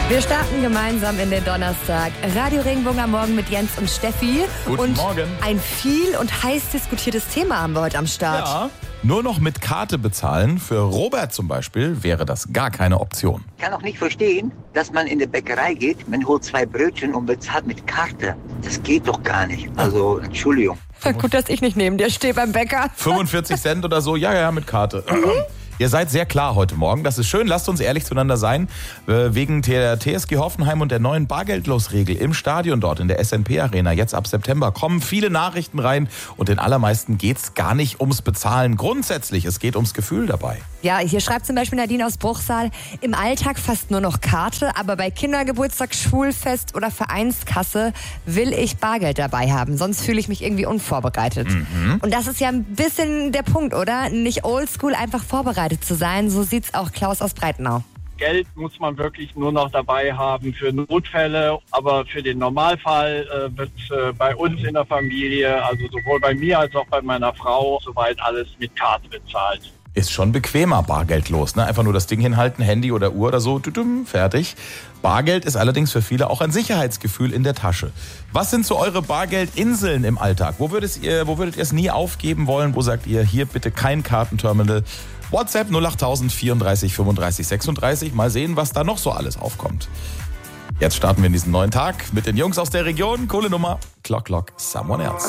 Wir starten gemeinsam in den Donnerstag. Radio Regenbogen am Morgen mit Jens und Steffi. Guten Morgen. Ein viel und heiß diskutiertes Thema haben wir heute am Start. Ja, nur noch mit Karte bezahlen. Für Robert zum Beispiel wäre das gar keine Option. Ich kann auch nicht verstehen, dass man in die Bäckerei geht, man holt 2 Brötchen und bezahlt mit Karte. Das geht doch gar nicht. Also, Entschuldigung. Gut, dass ich nicht neben dir stehe beim Bäcker. 45 Cent oder so, ja, mit Karte. Ihr seid sehr klar heute Morgen, das ist schön, lasst uns ehrlich zueinander sein. Wegen der TSG Hoffenheim und der neuen Bargeldlosregel im Stadion dort in der SNP Arena, jetzt ab September, kommen viele Nachrichten rein und den allermeisten geht's gar nicht ums Bezahlen grundsätzlich, es geht ums Gefühl dabei. Ja, hier schreibt zum Beispiel Nadine aus Bruchsal, im Alltag fast nur noch Karte, aber bei Kindergeburtstag, Schulfest oder Vereinskasse will ich Bargeld dabei haben, sonst fühle ich mich irgendwie unvorbereitet. Und das ist ja ein bisschen der Punkt, oder? Nicht oldschool, einfach vorbereitet zu sein, so sieht's auch Klaus aus Breitenau. Geld muss man wirklich nur noch dabei haben für Notfälle, aber für den Normalfall wird bei uns in der Familie, also sowohl bei mir als auch bei meiner Frau, soweit alles mit Karte bezahlt. Ist schon bequemer, bargeldlos, ne? Einfach nur das Ding hinhalten, Handy oder Uhr oder so, fertig. Bargeld ist allerdings für viele auch ein Sicherheitsgefühl in der Tasche. Was sind so eure Bargeldinseln im Alltag? Wo würdet ihr es nie aufgeben wollen? Wo sagt ihr, hier bitte kein Kartenterminal? WhatsApp 08000 34 35 36. Mal sehen, was da noch so alles aufkommt. Jetzt starten wir in diesen neuen Tag mit den Jungs aus der Region. Coole Nummer. Clock, Someone Else.